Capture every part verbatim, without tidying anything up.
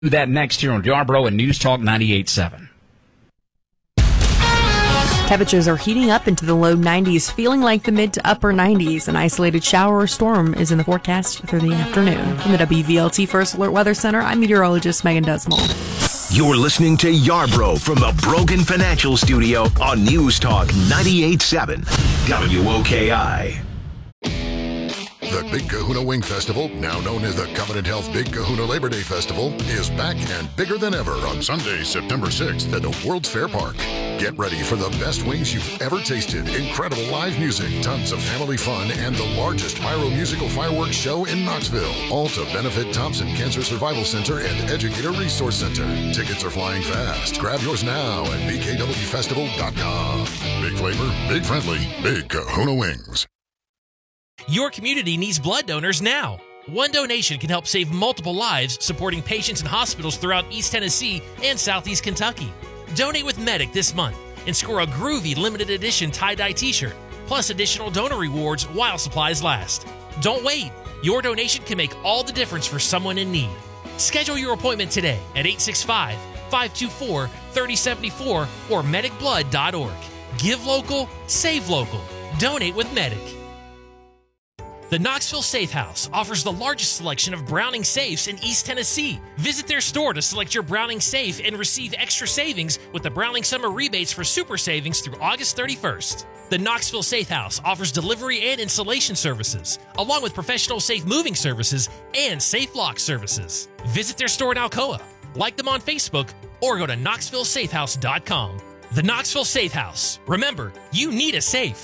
Do that next here on Yarborough and News Talk ninety-eight point seven. Temperatures are heating up into the low nineties, feeling like the mid to upper nineties. An isolated shower or storm is in the forecast through the afternoon. From the W V L T First Alert Weather Center, I'm meteorologist Megan Desmond. You're listening to Yarborough from the Brogan Financial Studio on News Talk ninety-eight point seven W O K I. The Big Kahuna Wing Festival, now known as the Covenant Health Big Kahuna Labor Day Festival, is back and bigger than ever on Sunday, September sixth at the World's Fair Park. Get ready for the best wings you've ever tasted, incredible live music, tons of family fun, and the largest pyro musical fireworks show in Knoxville. All to benefit Thompson Cancer Survival Center and Educator Resource Center. Tickets are flying fast. Grab yours now at b k w festival dot com. Big flavor, big friendly, Big Kahuna Wings. Your community needs blood donors now. One donation can help save multiple lives, supporting patients in hospitals throughout East Tennessee and Southeast Kentucky. Donate with Medic this month and score a groovy limited edition tie-dye t-shirt, plus additional donor rewards while supplies last. Don't wait. Your donation can make all the difference for someone in need. Schedule your appointment today at eight six five, five two four, three oh seven four or medic blood dot org. Give local, save local. Donate with Medic. The Knoxville Safe House offers the largest selection of Browning safes in East Tennessee. Visit their store to select your Browning safe and receive extra savings with the Browning Summer Rebates for Super Savings through August thirty-first. The Knoxville Safe House offers delivery and installation services, along with professional safe moving services and safe lock services. Visit their store in Alcoa, like them on Facebook, or go to knoxville safe house dot com. The Knoxville Safe House. Remember, you need a safe.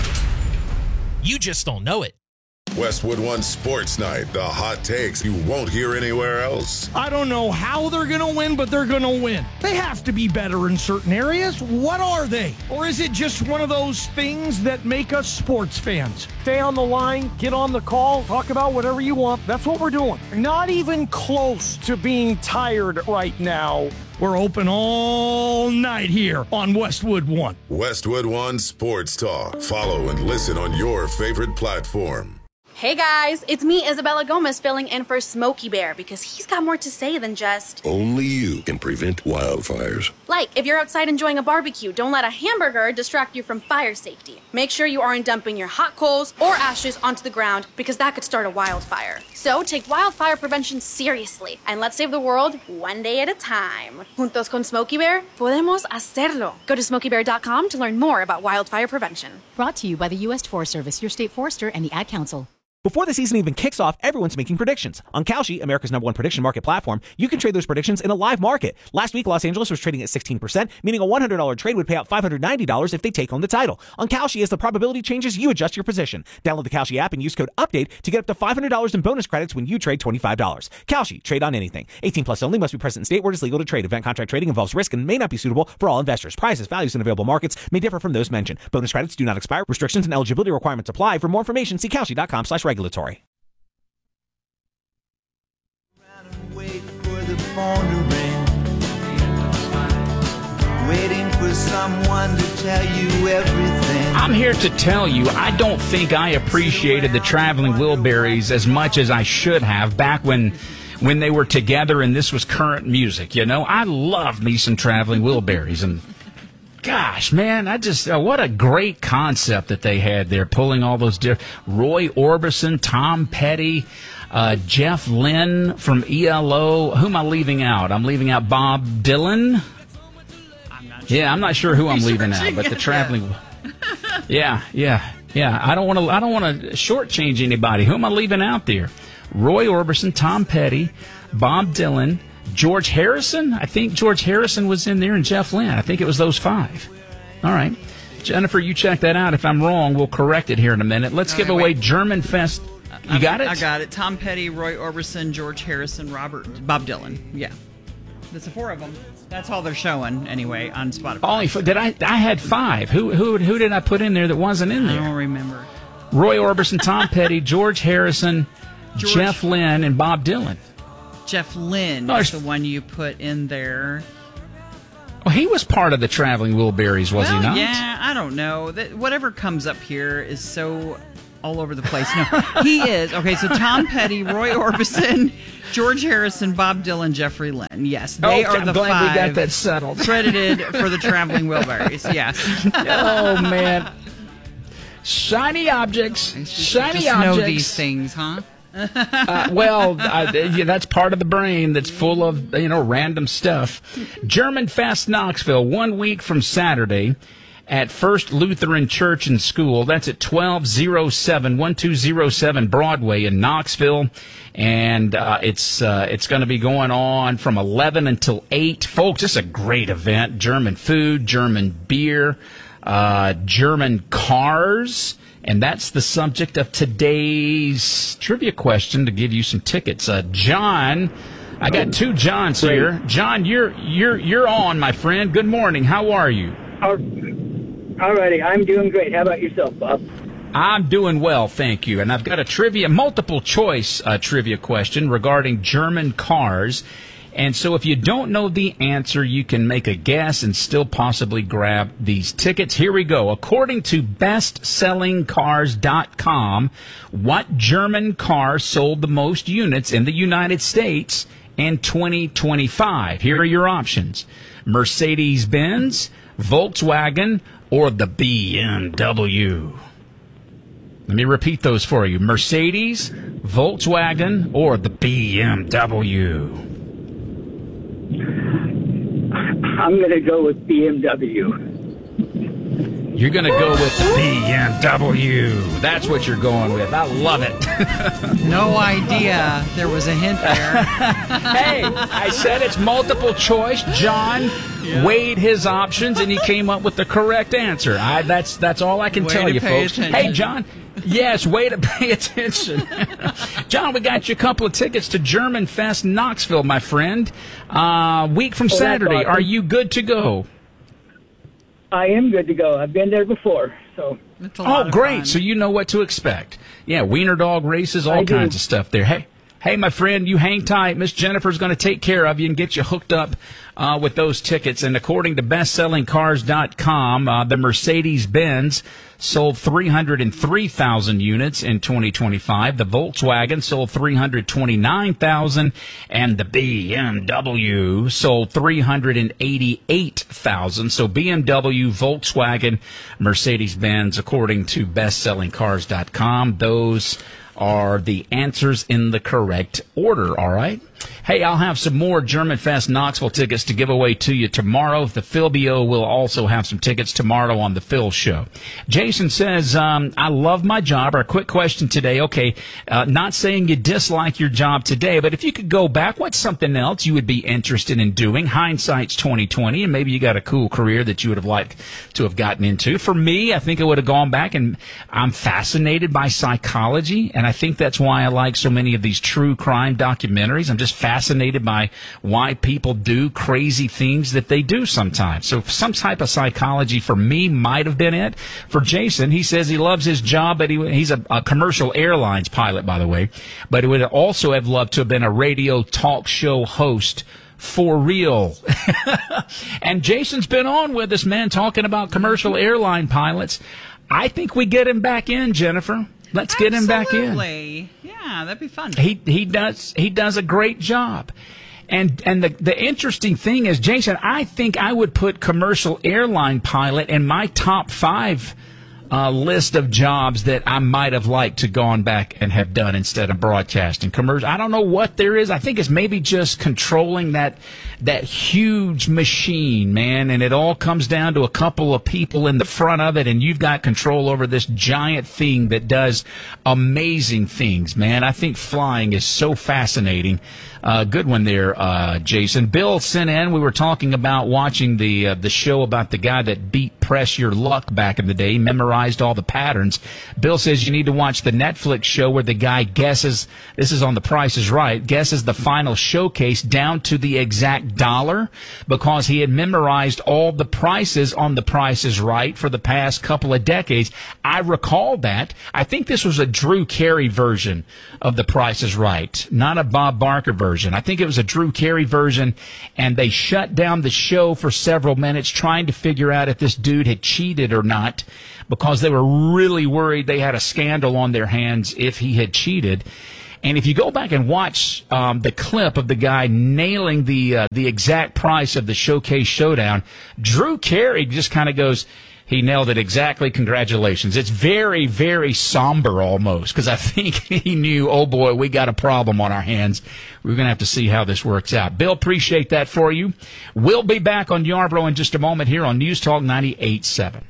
You just don't know it. Westwood One Sports Night, the hot takes you won't hear anywhere else. I don't know how they're going to win, but they're going to win. They have to be better in certain areas. What are they? Or is it just one of those things that make us sports fans? Stay on the line, get on the call, talk about whatever you want. That's what we're doing. Not even close to being tired right now. We're open all night here on Westwood One. Westwood One Sports Talk. Follow and listen on your favorite platform. Hey guys, it's me, Isabella Gomez, filling in for Smokey Bear because he's got more to say than just... Only you can prevent wildfires. Like, if you're outside enjoying a barbecue, don't let a hamburger distract you from fire safety. Make sure you aren't dumping your hot coals or ashes onto the ground because that could start a wildfire. So take wildfire prevention seriously and let's save the world one day at a time. Juntos con Smokey Bear, podemos hacerlo. Go to smokey bear dot com to learn more about wildfire prevention. Brought to you by the U S Forest Service, your state forester, and the Ad Council. Before the season even kicks off, everyone's making predictions. On Kalshi, America's number one prediction market platform, you can trade those predictions in a live market. Last week, Los Angeles was trading at sixteen percent, meaning a one hundred dollars trade would pay out five hundred ninety dollars if they take home the title. On Kalshi, as the probability changes, you adjust your position. Download the Kalshi app and use code UPDATE to get up to five hundred dollars in bonus credits when you trade twenty-five dollars. Kalshi, trade on anything. eighteen plus only, must be present in state where it is legal to trade. Event contract trading involves risk and may not be suitable for all investors. Prices, values, and available markets may differ from those mentioned. Bonus credits do not expire. Restrictions and eligibility requirements apply. For more information, see kalshi dot com slash regulatory. Waiting for someone to tell you everything. I'm here to tell you, I don't think I appreciated the Traveling Wilburys as much as I should have back when when they were together and this was current music. You know, I loved me some Traveling Wilburys, and gosh, man, I just uh, what a great concept that they had there, pulling all those different Roy Orbison, Tom Petty. Uh, Jeff Lynne from E L O. Who am I leaving out? I'm leaving out Bob Dylan. I'm not sure. Yeah, I'm not sure who I'm leaving out, but the traveling. Yeah, yeah, yeah. I don't want to. I don't want to shortchange anybody. Who am I leaving out there? Roy Orbison, Tom Petty, Bob Dylan, George Harrison. I think George Harrison was in there, and Jeff Lynne. I think it was those five. All right, Jennifer, you check that out. If I'm wrong, we'll correct it here in a minute. Let's All give right, away wait. German Fest. You I, got it? I got it. Tom Petty, Roy Orbison, George Harrison, Robert, Bob Dylan. Yeah. There's the four of them. That's all they're showing, anyway, on Spotify. Only f- did I? I had five. Who who who did I put in there that wasn't in there? I don't remember. Roy Orbison, Tom Petty, George Harrison, George, Jeff Lynne, and Bob Dylan. Jeff Lynne oh, is the one you put in there. Well, he was part of the Traveling Wilburys, was well, he not? Yeah, I don't know. That whatever comes up here is so all over the place. No, he is. Okay, so Tom Petty, Roy Orbison, George Harrison, Bob Dylan, Jeffrey Lynne. Yes, they oh, are the I'm glad five we got that settled. credited for the Traveling Wilburys. Yes. Oh, man. Shiny objects. Shiny Just objects. know these things, huh? uh, well, uh, yeah, that's part of the brain that's full of, you know, random stuff. German Fest Knoxville, one week from Saturday at First Lutheran Church and School. That's at twelve oh seven, twelve oh seven Broadway in Knoxville. And uh, it's uh, it's going to be going on from eleven until eight. Folks, it's a great event. German food, German beer, uh, German cars. And that's the subject of today's trivia question to give you some tickets. Uh, John, I got two Johns here. John, you're you're you're on, my friend. Good morning. How are you? All righty. I'm doing great. How about yourself, Bob? I'm doing well, thank you. And I've got a trivia, multiple choice uh, trivia question regarding German cars. And so if you don't know the answer, you can make a guess and still possibly grab these tickets. Here we go. According to best selling cars dot com, what German car sold the most units in the United States in twenty twenty-five? Here are your options. Mercedes-Benz, Volkswagen, or the B M W. Let me repeat those for you. Mercedes, Volkswagen, or the B M W. I'm going to go with B M W. You're going to go with B M W. That's what you're going with. I love it. No idea there was a hint there. Hey, I said it's multiple choice. John yeah. weighed his options, and he came up with the correct answer. I, that's that's all I can way tell you, folks. Attention. Hey, John. Yes, way to pay attention. John, we got you a couple of tickets to German Fest Knoxville, my friend. Uh, week from oh, Saturday. awesome. Are you good to go? I am good to go. I've been there before. So. Oh, great. Fun. So you know what to expect. Yeah, wiener dog races, all I kinds do. of stuff there. Hey. Hey, my friend, you hang tight. Miss Jennifer's going to take care of you and get you hooked up uh, with those tickets. And according to best selling cars dot com, uh, the Mercedes-Benz sold three hundred three thousand units in twenty twenty-five. The Volkswagen sold three hundred twenty-nine thousand, and the B M W sold three hundred eighty-eight thousand. So B M W, Volkswagen, Mercedes-Benz, according to best selling cars dot com, those are the answers in the correct order, all right? Hey, I'll have some more German Fest Knoxville tickets to give away to you tomorrow. The Philbio will also have some tickets tomorrow on the Phil Show. Jason says, um, I love my job. Our quick question today, okay, uh, not saying you dislike your job today, but if you could go back, what's something else you would be interested in doing? Hindsight's twenty twenty, and maybe you got a cool career that you would have liked to have gotten into. For me, I think I would have gone back, and I'm fascinated by psychology, and I think that's why I like so many of these true crime documentaries. I'm just fascinated by why people do crazy things that they do sometimes. So some type of psychology for me might have been it. For Jason, he says he loves his job, but he, he's a, a commercial airlines pilot, by the way, but he would also have loved to have been a radio talk show host for real. And Jason's been on with us, man, talking about commercial airline pilots. I think we get him back in, Jennifer. Let's get him back in. Absolutely. Yeah, that'd be fun. He he does he does a great job. And and the the interesting thing is, Jason, I think I would put commercial airline pilot in my top five uh, list of jobs that I might have liked to gone back and have done instead of broadcasting. Commercial. I don't know what there is. I think it's maybe just controlling that that huge machine, man, and it all comes down to a couple of people in the front of it, and you've got control over this giant thing that does amazing things, man. I think flying is so fascinating. Uh, good one there, uh, Jason. Bill sent in, we were talking about watching the uh, the show about the guy that beat Press Your Luck back in the day, memorized all the patterns. Bill says you need to watch the Netflix show where the guy guesses, this is on The Price is Right, guesses the final showcase down to the exact dollar because he had memorized all the prices on The Price is Right for the past couple of decades. I recall that. I think this was a Drew Carey version of The Price is Right, not a Bob Barker version. version. I think it was a Drew Carey version, and they shut down the show for several minutes trying to figure out if this dude had cheated or not, because they were really worried they had a scandal on their hands if he had cheated. And if you go back and watch um, the clip of the guy nailing the uh, the exact price of the Showcase Showdown, Drew Carey just kind of goes, he nailed it exactly, congratulations. It's very, very somber almost, because I think he knew, oh boy, we got a problem on our hands. We're going to have to see how this works out. Bill, appreciate that for you. We'll be back on Yarbrough in just a moment here on News Talk ninety-eight point seven.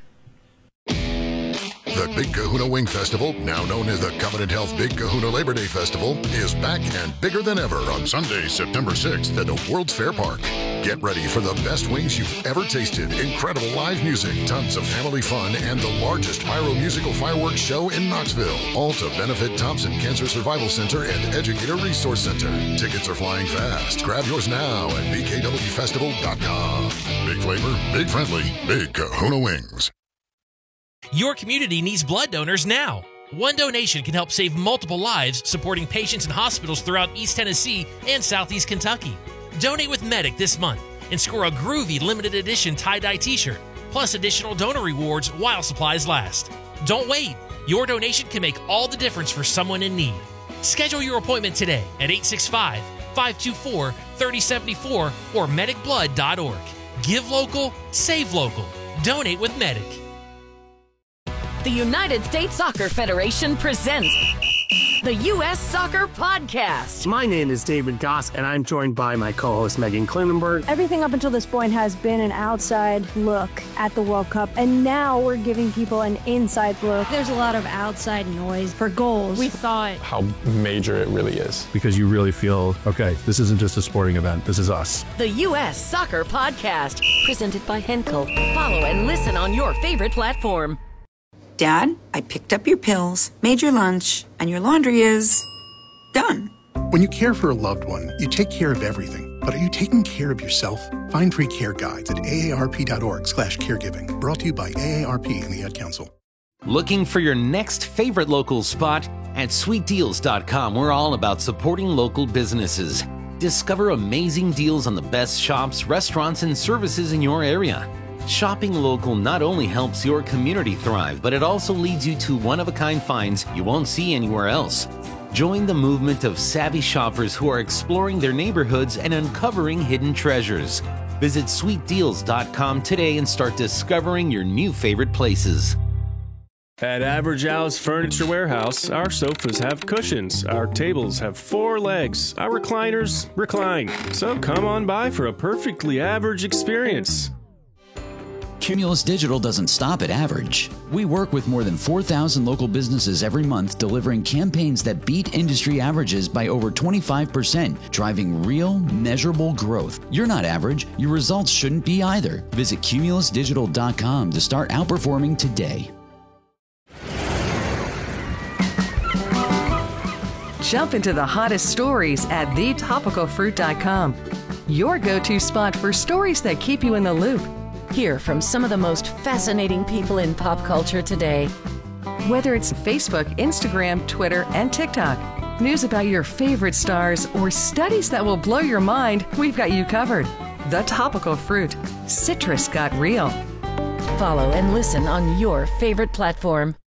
The Big Kahuna Wing Festival, now known as the Covenant Health Big Kahuna Labor Day Festival, is back and bigger than ever on Sunday, September sixth at the World's Fair Park. Get ready for the best wings you've ever tasted, incredible live music, tons of family fun, and the largest pyro-musical fireworks show in Knoxville, all to benefit Thompson Cancer Survival Center and Educator Resource Center. Tickets are flying fast. Grab yours now at b k w festival dot com. Big flavor, big friendly, Big Kahuna Wings. Your community needs blood donors now. One donation can help save multiple lives, supporting patients in hospitals throughout East Tennessee and Southeast Kentucky. Donate with Medic this month and score a groovy limited edition tie-dye t-shirt, plus additional donor rewards while supplies last. Don't wait. Your donation can make all the difference for someone in need. Schedule your appointment today at eight six five, five two four, three oh seven four or medic blood dot org. Give local, save local. Donate with Medic. The United States Soccer Federation presents the U S Soccer Podcast. My name is David Goss, and I'm joined by my co-host Megan Klinenberg. Everything up until this point has been an outside look at the World Cup, and now we're giving people an inside look. There's a lot of outside noise for goals. We thought how major it really is. Because you really feel, okay, this isn't just a sporting event, this is us. The U S Soccer Podcast, presented by Henkel. Follow and listen on your favorite platform. Dad, I picked up your pills, made your lunch, and your laundry is done. When you care for a loved one, you take care of everything. But are you taking care of yourself? Find free care guides at A A R P dot org slash caregiving. Brought to you by A A R P and the Ad Council. Looking for your next favorite local spot? At sweet deals dot com, we're all about supporting local businesses. Discover amazing deals on the best shops, restaurants, and services in your area. Shopping local not only helps your community thrive, but it also leads you to one-of-a-kind finds you won't see anywhere else. Join the movement of savvy shoppers who are exploring their neighborhoods and uncovering hidden treasures. Visit sweet deals dot com today and start discovering your new favorite places. At Average Al's Furniture Warehouse, our sofas have cushions, our tables have four legs, our recliners recline. So come on by for a perfectly average experience. Cumulus Digital doesn't stop at average. We work with more than four thousand local businesses every month, delivering campaigns that beat industry averages by over twenty-five percent, driving real, measurable growth. You're not average. Your results shouldn't be either. Visit cumulus digital dot com to start outperforming today. Jump into the hottest stories at the topical fruit dot com. Your go-to spot for stories that keep you in the loop. Hear from some of the most fascinating people in pop culture today. Whether it's Facebook, Instagram, Twitter, and TikTok, news about your favorite stars, or studies that will blow your mind, we've got you covered. The Topical Fruit. Citrus got real. Follow and listen on your favorite platform.